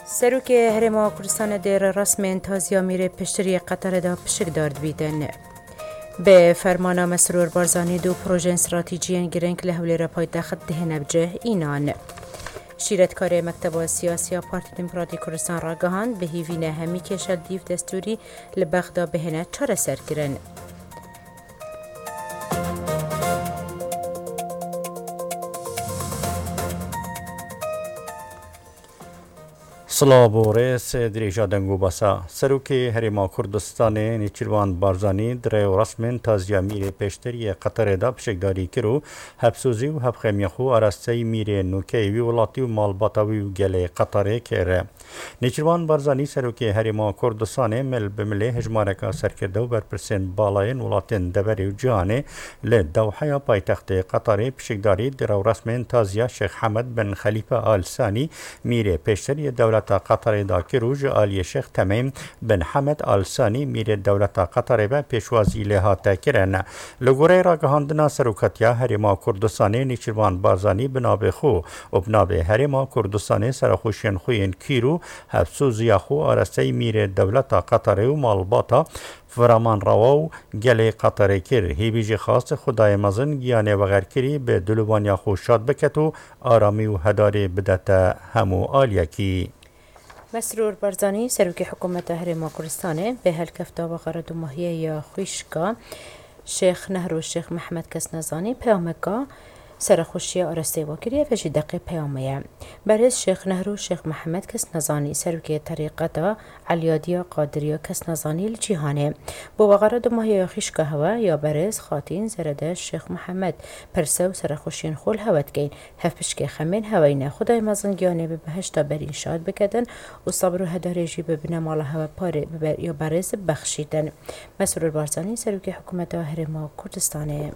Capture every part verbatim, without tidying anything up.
سروک هرما کردستان در رسم انتازیا میره پشتری قطر دا پشک دارد بیدن. به فرمان مسرور بارزانی دو پروژه استراتیجی گرنگ لحول رپای تخت دهنه بجه اینان. شیرتکار مکتب سیاسی پارتی دموکراتی کردستان را گهاند به هیوین همی کشد دیو دستوری لبغدا بهنه چاره سر کرن. سلام و رئیس دریجا دنگو باسا سروک هرما کردستان نیچروان بارزانی در رسم تازیا میره پشتری قطر دا پشکداری کرو حبسوزی و حبخمیخو آراستی میره نوکی وی ولاتی و مالباتاوی و گل قطره کره. نیچروان بارزانی سروک هرما کردستان مل بمله هجمارکا سرکرده و برپرسین بالاین ولاتین دبری و جهانه لدوحه پایتخت قطره پشکداری در رسم تازیا شیخ حمد بن خلیفه آل ثانی میره پشتری دولت قطر دا کروج آلی شیخ تمیم بن حمد آل ثانی میره دولت قطر به پیشوازی لحاطه کرن. لگوره را گهاندنا سروکتیا هرما کردستان نیچروان بارزانی بنابه خو و بنابه هرما کردستان سرخوشین خوین کیرو حفظوزی خو آرسته میره دولت قطر و مالباتا فرامان رواو گله قطر کر هیویج خاص خدای مزن گیانه و غرکری به دلوانیا خو شاد بکتو آرامی و هداری بدت همو آلیکی. مسرور بارزانی سروک حکومت هرما کردستان به هلکفتا و غرد و ماهیه یا خویشکا شیخ نهرو شیخ محمد کسنزانی پیامکا سرخوشی آرسته واکریه و جدقه پیامه برز شیخ نهرو شیخ محمد کسنزانی سروک طریقتا علیادیا قادریا کسنزانی الجیهانه با وغرد و ماهیه یا خویشکا هوا یا برز خاتین زرده شیخ محمد پرسو سرخوشین خول هوت گین هفپشک خمین هوینه خدای مزنگیانه به بهشتا برین شاد بکدن و صبر و هدارجی به بنمال هوا پاره ببر یا برز بخشیدن. مسرور بارزانی سروک حکومت هرما کردستانه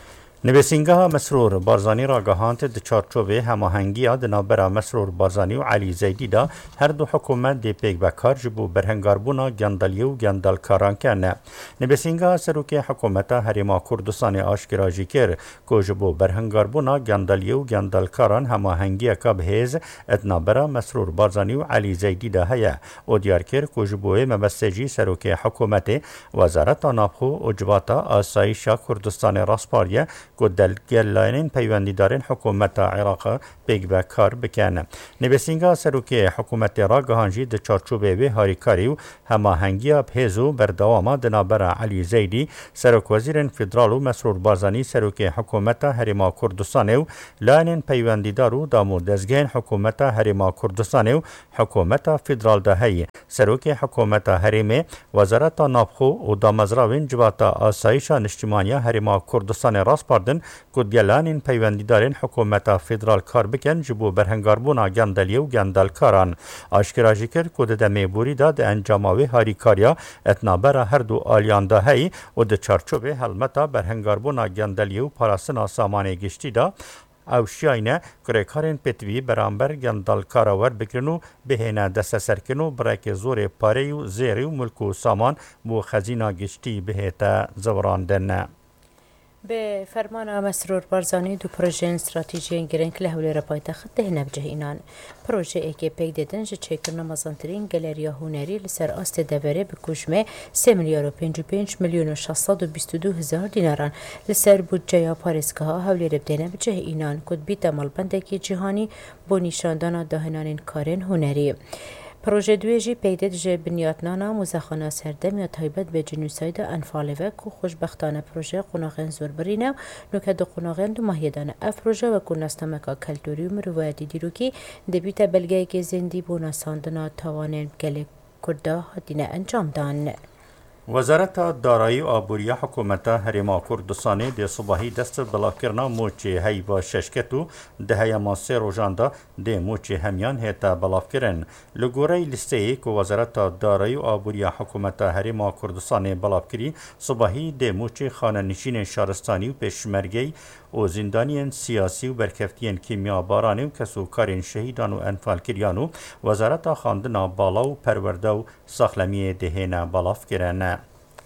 نویسنگاه مسرور بارزانی را گهانت د چارچوبه هماهنگی د نابرا مسرور بارزانی و علی زیدی دا هر دو حکومت دی پیک بکار جبو برهنگاربونا گندلیو گندل کاران کنه. نویسنگاه سروک حکومت هرما کردستان آشکراجی کر کو جبو برهنگاربونا گندلیو گندل کاران هماهنگی کا بهز اد نابرا مسرور بارزانی و علی زیدی دا هيا او دیار کر کو جبو مبسجی سروک حکومت وزارت نابخو اجباتا آسایش کردستان راسپاریه گودل گلاین پیوندیدارین حکومت عراق پیک به کار بکنه. نویسنگاه سروک حکومت را گهانجی د چارچوبه و هاریکاری و هماهنگی بهزو بردوام د نابرا علی زیدی سروک وزیر فدرال و مسرور بارزانی سروک حکومت هرما کردستان و لاین پیوندیدار و دامو دزگین حکومت هرما کردستان و حکومت فدرال دهی سروک حکومت هرمه وزارت نابخو و دامزراوین جواتا آسایش اجتماعی هرما کردستان راست پاردن گودگلانین پیوندیدارین حکومت فدرال کار بکن جبو برهنگاربونا گندلی و گندل کاران. آشکراجی کرد که ده میبوری دا ده انجاماوی هاریکاریا اتنابرا هر دو آلیان دا هی و ده چارچوبه حلمتا برهنگاربونا گندلی و پاراسنا سامانه گشتی دا او شاینه کرکارین پتوی برانبر گندل کاراور بکرنو بهینه دست سرکنو برای زور پاره و زیری و ملک و سامان بو خزینا گشتی بهیتا زوراندن. به فرمان مسرور بارزانی دو پروژه استراتیجی گرنگ لحول رپای تخت دهنه بجه اینان. پروژه ای که پیک دیدن جه چیکرنا مزانترین گلریا هونری لسر آست دوره بکوشمه سه میلیارد و پنج و پنج میلیون و ششصد و بیست و دو هزار دیناران لسر بودجه یا پاریسکه ها حولی رب دهنه بجه اینان کد بیت مالبنده که جهانی با نشاندان داهنان کارن هونری. پروژه دویجی پیدد جه بنیاتنانا موزخانه سردم یا تایبت به جنوساید انفالوه که خوشبختانه پروژه قناغین زور برینه نوکه دو قناغین دو ماهیدانه اف پروژه و کناستمکا کلتوری و مروایتی دیروکی دبیت بلگه که زندی بونا ساندنا تاوانین گله کرده دینه انجام دان. وزارت دارایی و آبوری حکومت هرما کردستان دی صبحی دست بلاکرنا موچی هی و ششکتو ده هی ماسه روژاندا دی موچی همیان هیتا بلاکرن. لگوره لیسته که وزارت دارایی و آبوری حکومت هرما کردستان بلاکری صبحی دی موچی خانه نشین شارستانی و پیشمرگی و زندانیان سیاسی و برکفتیان کیمیا بارانی و کسوکارین شهیدان و انفال کریانو وزارت خاندنا بالا و پرورده و ساخلمی دهینا بالاف کرن.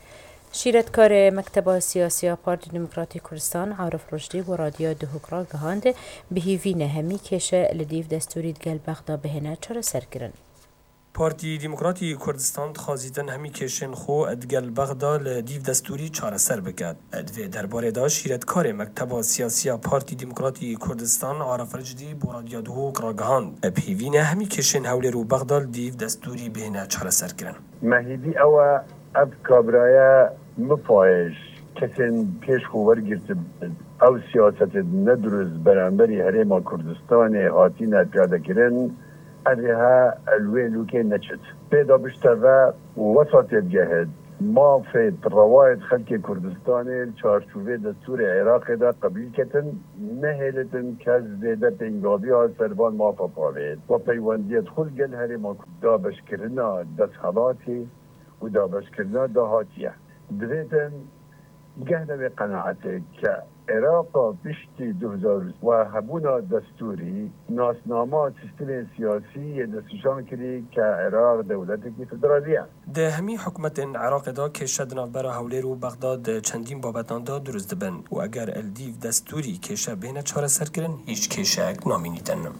شیرتکار مکتب سیاسی پارتی دموکراتی کردستان عارف رشدی و رادیو دهوکرا گهاند به هیوین همی کشه لدیو دستوری دگل بغدا بهنه چرا سر کرن. پارتی دموکراتی کردستان خازیتن همی کشن خو ادگل بغداد دیو دستوری چاره سر بکد. ادوی درباره دا شیرتکار مکتب سیاسی پارتی دموکراتی کردستان عارف رجدی بورادیا دهو کراگهان. پیوین همی کشن حول رو بغداد دیو دستوری بهنه چاره سر کرن. مهدی او اب کابرای مفایش کسین پیش خوور گرت او سیاست ندرز برانبری هرما کردستان هاتین پیاده کرن ادها الویلو که نچت پیدا بشتر و وسط جهد ما في رواية خلق كردستان چارچوبه دستور عراق دا قبیل کتن نهلتن کز زیده پینگابی ها سربان ما فپاوید و پیوندیت خل گل هری ما دابش کرنا دست حالاتی و دابش کرنا دهاتیه دویتن گهنه به قناعته که عراق بشتی دو هزار و هبونا دستوری ناسنامه سیستم سیاسی دستشان کری که عراق دولتی فدرالیه. ده همی حکومت عراق دا که شدنا برا حوله رو بغداد چندین بابتان دا درست بن و اگر الدیو دستوری که شبهنه چاره سر کرن هیچ کشک نامینیتنم.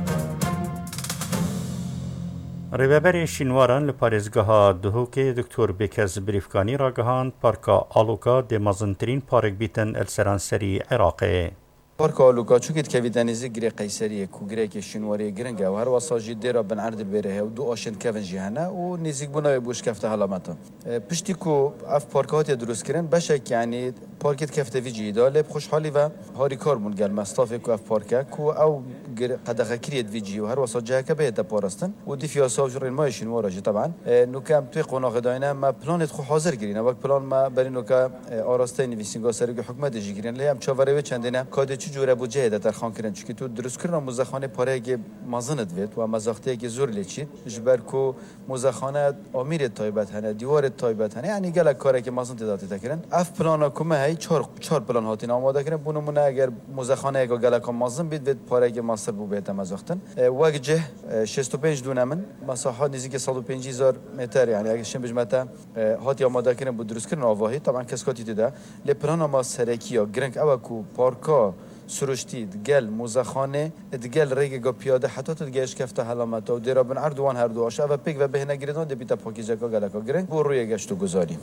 ریوبر شینواران لپارێزگەها دهۆکê دکتۆر بێکەز بریفکانی ڕاگەهاند پارکا ئاڵۆکا دێ مەزنترین پارێک بیتن ئەلسەرانسەری عێراقê. پارک آلوکا چوکت که ویدانیزی گری قیصریه کو گری که شنواری گرنگه و هر واساجی دیرا بن عرض بره و دو آشن کفن جهنه و نزیک بنا بوش کفته حلامتا پشتی کو اف پارکات درست کردن بشک یعنی پارکت کفته وی جیدا لب خوشحالی و هاری کار مون گل مستافه کو اف پارکه کو او قدقه کریت وی جی و هر واساجه که به پاراستن و دی فیاسا جرین ما شنوارا جی طبعا نو کم توی قناق داینه ما پلانت خو حاضر گرینه وقت پلان ما برای نو که آراسته نویسینگا سرگ حکومت جی گرین لیم چاوره و چندینه کاد چه جوره بودجه در خان کردن چون که تو درست کردن مزخانه پاره که مازند وید و مزاخته که زور لیچید جبر کو مزخانه امیر تایبت هنه دیوار تایبت هنه یعنی گله کاری که مازند داده تکرن اف پلانا کمه هی چهار چهار پلان هاتین آماده کردن بونمونه اگر مزخانه که گله کم مازند بید وید پاره که ماستر بو بیت مزاختن وجه شصت و پنج دونه من مساحت نزدیک صد و پنج هزار متر یعنی اگه شم بجمعته هاتی آماده کردن بود درست کردن آواهی طبعا کسکاتی دیده ل پلانا ما سرکیا گرنگ اوا کو پارکا سرشتی دگل موزخانه دگل ریگا پیاده حتی تدگیش کفته حلامت و دیرا بن اردوان هر دو آشه و پیک و بهنه گیردان دی بیتا پاکیزه که گلکا گرنگ بو روی گشت و گذاریم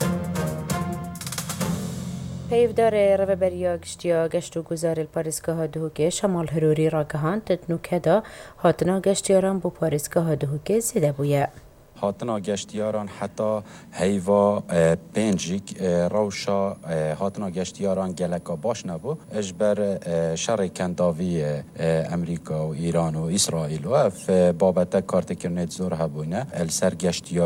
پیفدار روبریا گشتیا گشت و گذار الپارسگاه دهوکه شمال هروری راگهان تدنو کدا هاتنا گشتیاران بو پارسگاه دهوکه زیده بویه. هاتنا گشتیاران حتی هیوا پنجیک روشا هاتنا گشتیاران گلکا باش نبو اجبر شر کنداوی امریکا و ایران و اسرائیل و اف بابت کارت کرنت زور هبونه السر گشتیار